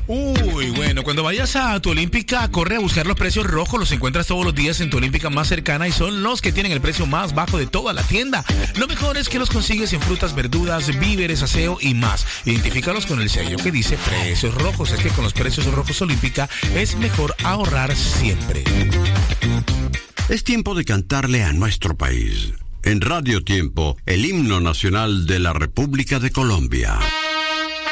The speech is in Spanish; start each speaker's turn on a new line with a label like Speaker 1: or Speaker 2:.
Speaker 1: Uy, bueno, cuando vayas a tu Olímpica, corre a buscar los precios rojos. Los encuentras todos los días en tu Olímpica más cercana y son los que tienen el precio más bajo de toda la tienda. Lo mejor es que los consigues en frutas, verduras, víveres, aseo y más. Identifícalos con el sello que dice precios rojos. Es que con los precios rojos Olímpica es mejor ahorrar siempre.
Speaker 2: Es tiempo de cantarle a nuestro país. En Radio Tiempo, el himno nacional de la República de Colombia.